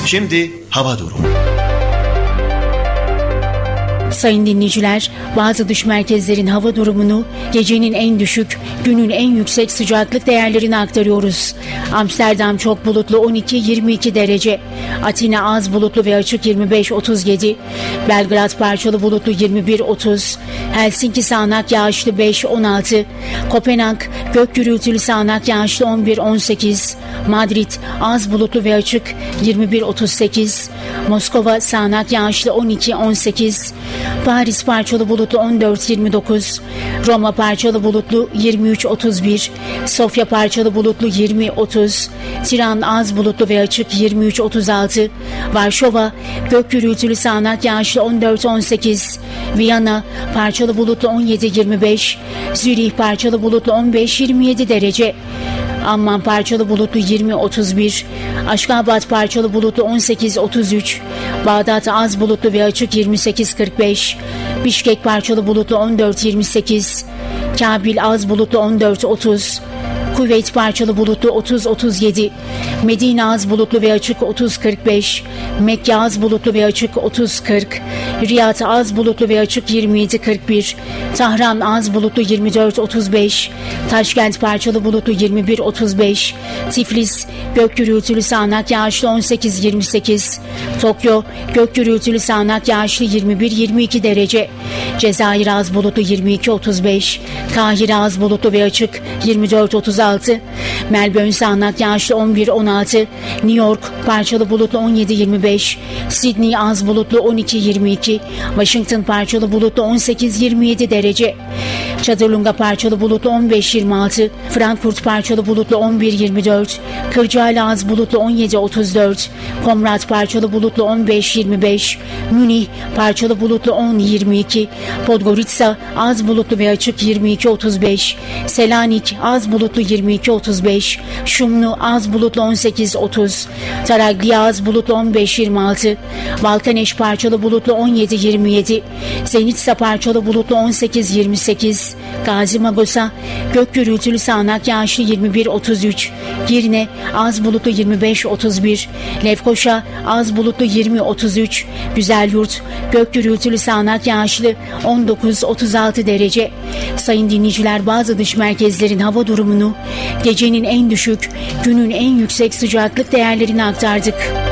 Şimdi hava durumu. Sayın dinleyiciler, bazı dış merkezlerin hava durumunu, gecenin en düşük, günün en yüksek sıcaklık değerlerini aktarıyoruz. Amsterdam çok bulutlu 12-22 derece. Atina az bulutlu ve açık 25-37. Belgrad parçalı bulutlu 21-30. Helsinki sağanak yağışlı 5-16. Kopenhag gök gürültülü sağanak yağışlı 11-18. Madrid az bulutlu ve açık 21-38. Moskova sağanak yağışlı 12-18. Paris parçalı bulutlu 14-29, Roma parçalı bulutlu 23-31, Sofya parçalı bulutlu 20-30, Tiran az bulutlu ve açık 23-36, Varşova gök gürültülü sağanak yağışlı 14-18, Viyana parçalı bulutlu 17-25, Zürih parçalı bulutlu 15-27 derece, Amman parçalı bulutlu 20-31, Aşkabat parçalı bulutlu 18-33, Bağdat az bulutlu ve açık 28-45, Bişkek parçalı bulutlu 14-28, Kabil az bulutlu 14-30, Kuveyt parçalı bulutlu 30-37, Medine az bulutlu ve açık 30-45, Mekke az bulutlu ve açık 30-40, Riyad az bulutlu ve açık 27-41, Tahran az bulutlu 24-35, Taşkent parçalı bulutlu 21-35, Tiflis gök gürültülü sağanak yağışlı 18-28, Tokyo gök gürültülü sağanak yağışlı 21-22 derece, Cezayir az bulutlu 22-35, Kahire az bulutlu ve açık 24-36, Melbourne sağanak yağışlı 11-16, New York parçalı bulutlu 17-25, Sydney az bulutlu 12-22, Washington parçalı bulutlu 18-27 derece, Çadırlunga parçalı bulutlu 15-26, Frankfurt parçalı bulutlu 11-24, Kırcaali az bulutlu 17-34, Komrat parçalı bulutlu 15-25, Münih parçalı bulutlu 10-22, Podgorica az bulutlu ve açık 22-35, Selanik az bulutlu 22-35, Şumlu az bulutlu 18-30, Taraglia az bulutlu 15-26, Balkaneş parçalı bulutlu 17-27, Zenitsa parçalı bulutlu 18-28, Gazi Magosa gök gürültülü sağanak yağışlı 21-33, Girne az bulutlu 25-31, Lefkoşa az bulutlu 20-33, Güzelyurt gök gürültülü sağanak yağışlı 19-36 derece. Sayın dinleyiciler, bazı dış merkezlerin hava durumunu, gecenin en düşük, günün en yüksek sıcaklık değerlerini aktardık.